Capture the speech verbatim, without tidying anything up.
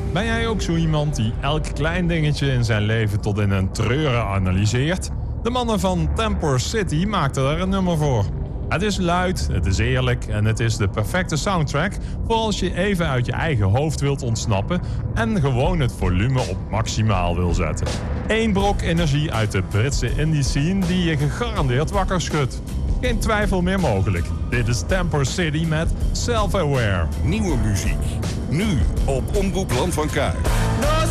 Ben jij ook zo iemand die elk klein dingetje in zijn leven tot in een treuren analyseert? De mannen van Temper City maakten er een nummer voor. Het is luid, het is eerlijk en het is de perfecte soundtrack voor als je even uit je eigen hoofd wilt ontsnappen en gewoon het volume op maximaal wil zetten. Eén brok energie uit de Britse indie scene die je gegarandeerd wakker schudt. Geen twijfel meer mogelijk. Dit is Temper City met Self-Aware. Nieuwe muziek. Nu op Omroep Land van Kaart.